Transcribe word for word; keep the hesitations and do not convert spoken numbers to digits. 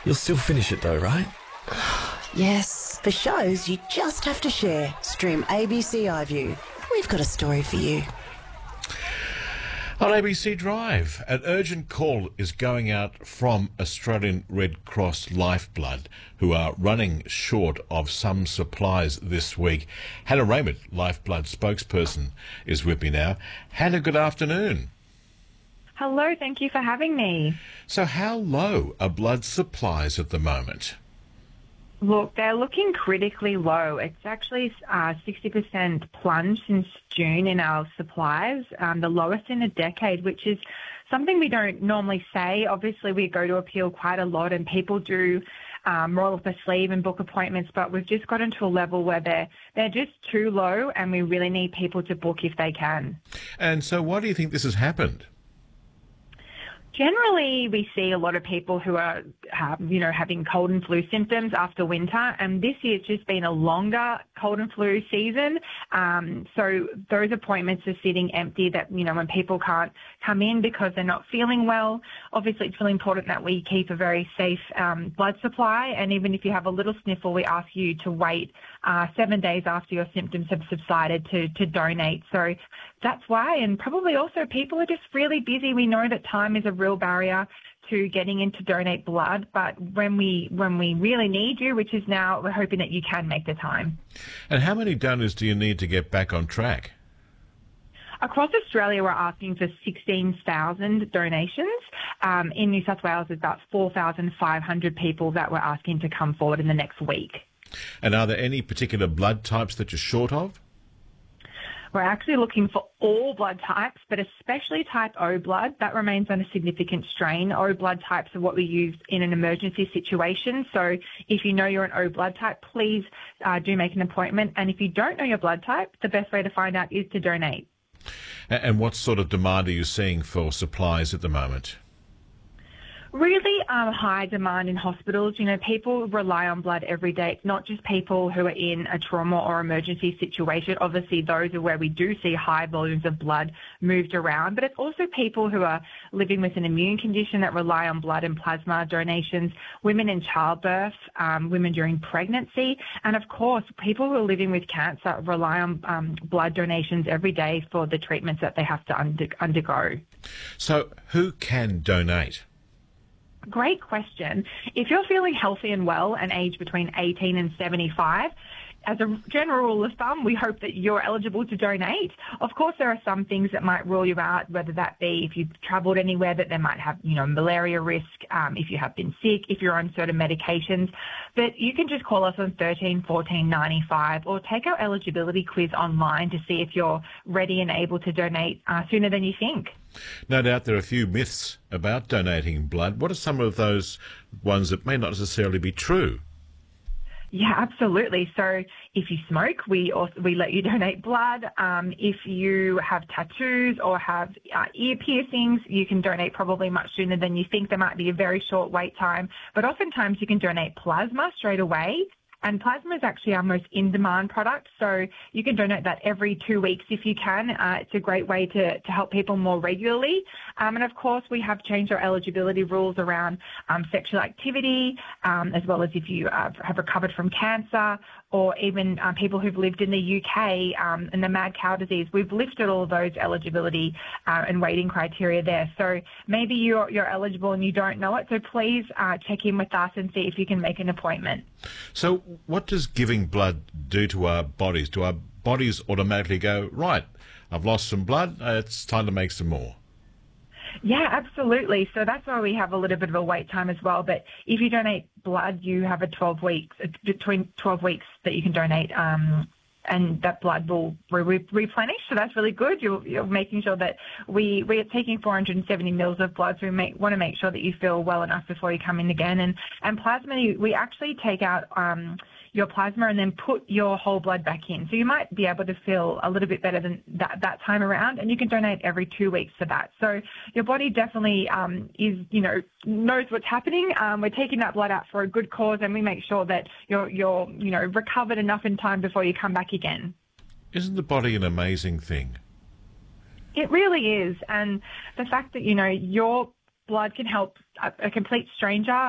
You'll still finish it though, right? Yes. For shows you just have to share. Stream A B C iView. We've got a story for you. On A B C Drive, an urgent call is going out from Australian Red Cross Lifeblood, who are running short of some supplies this week. Hannah Raymond, Lifeblood spokesperson, is with me now. Hannah, good afternoon. Hello, thank you for having me. So how low are blood supplies at the moment? Look, they're looking critically low. It's actually uh, sixty percent plunge since June in our supplies, um, the lowest in a decade, which is something we don't normally say. Obviously, we go to appeal quite a lot and people do um, roll up their sleeve and book appointments, but we've just gotten to a level where they're, they're just too low and we really need people to book if they can. And so why do you think this has happened? Generally, we see a lot of people who are, um, you know, having cold and flu symptoms after winter, and this year's just been a longer cold and flu season. Um, so those appointments are sitting empty. That you know, when people can't come in because they're not feeling well. Obviously, it's really important that we keep a very safe um, blood supply. And even if you have a little sniffle, we ask you to wait uh, seven days after your symptoms have subsided to to donate. So that's why, and probably also people are just really busy. We know that time is a real barrier to getting in to donate blood, but when we when we really need you, which is now, we're hoping that you can make the time. And how many donors do you need to get back on track? Across Australia, we're asking for sixteen thousand donations. Um, in New South Wales, there's about four thousand five hundred people that we're asking to come forward in the next week. And are there any particular blood types that you're short of? We're actually looking for all blood types, but especially type O blood. That remains on a significant strain. O blood types are what we use in an emergency situation. So if you know you're an O blood type, please uh, do make an appointment. And if you don't know your blood type, the best way to find out is to donate. And what sort of demand are you seeing for supplies at the moment? Really um, high demand in hospitals. You know, people rely on blood every day. It's not just people who are in a trauma or emergency situation. Obviously, those are where we do see high volumes of blood moved around. But it's also people who are living with an immune condition that rely on blood and plasma donations, women in childbirth, um, women during pregnancy, and of course, people who are living with cancer rely on um, blood donations every day for the treatments that they have to under- undergo. So who can donate? Great question. If you're feeling healthy and well and aged between eighteen and seventy-five, as a general rule of thumb, we hope that you're eligible to donate. Of course, there are some things that might rule you out, whether that be if you've travelled anywhere that they might have, you know, malaria risk, um, if you have been sick, if you're on certain medications. But you can just call us on thirteen fourteen ninety-five or take our eligibility quiz online to see if you're ready and able to donate uh, sooner than you think. No doubt there are a few myths about donating blood. What are some of those ones that may not necessarily be true? Yeah, absolutely. So if you smoke, we also, we let you donate blood. Um, if you have tattoos or have uh, ear piercings, you can donate probably much sooner than you think. There might be a very short wait time, but oftentimes you can donate plasma straight away. And plasma is actually our most in-demand product, so you can donate that every two weeks if you can. Uh, it's a great way to, to help people more regularly. Um, and, of course, we have changed our eligibility rules around um, sexual activity, um, as well as if you uh, have recovered from cancer or even uh, people who've lived in the U K um, and the mad cow disease. We've lifted all of those eligibility uh, and waiting criteria there. So maybe you're, you're eligible and you don't know it, so please uh, check in with us and see if you can make an appointment. So what does giving blood do to our bodies? Do our bodies automatically go, right, I've lost some blood, uh, it's time to make some more? Yeah, absolutely. So that's why we have a little bit of a wait time as well. But if you donate blood, you have a twelve weeks, between twelve weeks that you can donate, um, and that blood will re- replenish. So that's really good. You're, you're making sure that we, we're taking four hundred seventy mils of blood. So we make, want to make sure that you feel well enough before you come in again. And, and plasma, we actually take out um, your plasma and then put your whole blood back in. So you might be able to feel a little bit better than that, that time around, and you can donate every two weeks for that. So your body definitely um, is, you know, knows what's happening. Um, we're taking that blood out for a good cause, and we make sure that you're, you're, you know, recovered enough in time before you come back again. Isn't the body an amazing thing? It really is. And the fact that, you know, your blood can help a, a complete stranger